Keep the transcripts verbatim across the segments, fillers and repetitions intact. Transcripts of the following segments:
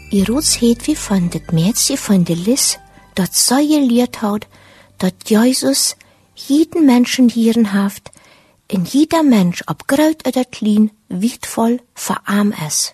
I rots het wie van dit Mädchen von de Lis, dat so gelehrt hat, dat Jesus jeden Menschen hieren haft, en jeder Mensch, ob groot oder klein, wietvoll verarm is.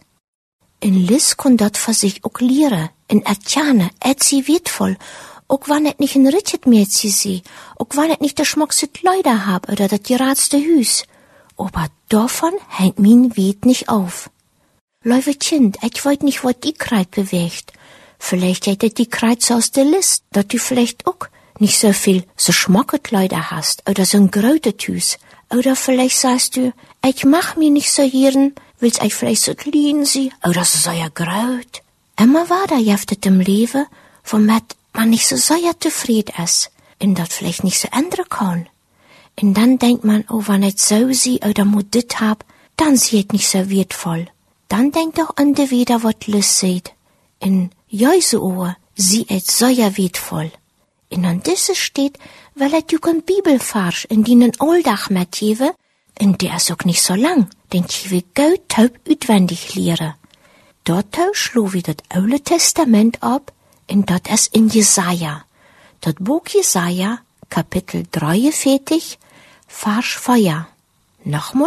En Lis kon dat voor sich ook leren, en ertjane, et sie wietvoll, ook wann het nicht ein richtet Mädchen sie, ook wann het nicht der schmuckste Kleider hab oder dat geradste Hüs. Aber davon hängt min Wied nicht auf. Leuwe Kind, ich wollt nicht, wat die Kreid bewegt. Vielleicht hättet die Kreid so aus der List, dat du vielleicht auch nicht so viel so schmucke Kleider hast oder so ein grötet Hüs. Oder vielleicht sagst du, ich mach mir nicht so hieren, willst ich vielleicht so klein sie, oder so sehr gröt. Immer war da jeftet im Leben, womit man nicht so sehr zufrieden ist, und dat vielleicht nicht so ändern kann. Und dann denkt man, oh, wenn ich so sie oder mod dit hab, dann sie nicht so wertvoll. Dann denkt auch an de wieder, wat Lis seht. In Jesu Ohr, sie et so ja wertvoll. Und an diese steht, weil er du kein Bibelfarsch in denen Oldach mit jewe, und der ist auch nicht so lang, den jewe gut taub utwendig lehre. Dort schlo wie das Alte Testament ab, und dort ist in Jesaja. Dat Buch Jesaja, Kapitel dreiundvierzig, Vers vier. Nochmal,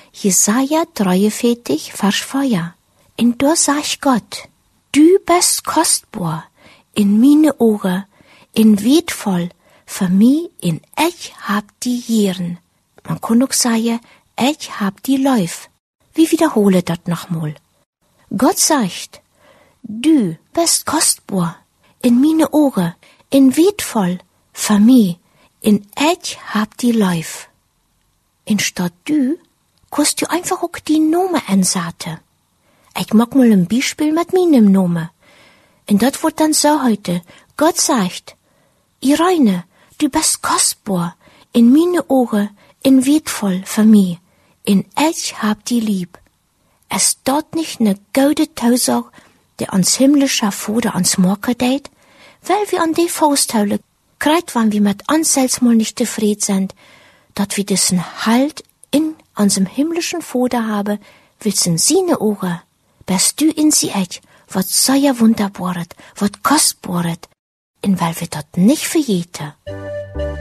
Jesaja dreiundvierzig, Vers vier. Und da sagt Gott, du bist kostbar in meine Augen, in wertvoll, für mich, in ich hab die Jieren. Man kann auch sagen, ich hab die Läuf. Wie wiederhole das nochmal? Gott sagt, du bist kostbar in meine Augen, in wertvoll, für mich, in ich hab die Läuf. In statt du, kannst du einfach auch die Nome ansaten. Ich mag mal ein Beispiel mit meinem Nome. Und das wird dann so heute, Gott sagt, Irene, du bist kostbar, in meine Augen, in wertvoll für mich, in ich hab die lieb. Es dort nicht ne gute Tausag, der ans himmlischer Vater ans Morgen deit, weil wir an die Fausthaule kreit wann wir mit uns selbst mal nicht zufrieden sind, dat wir diesen Halt in unserem himmlischen Vater habe, willst in seine Augen, bist du in sie echt, wat so ja wunderbaret, wat kostbaret, in weil wir dort nicht verjete.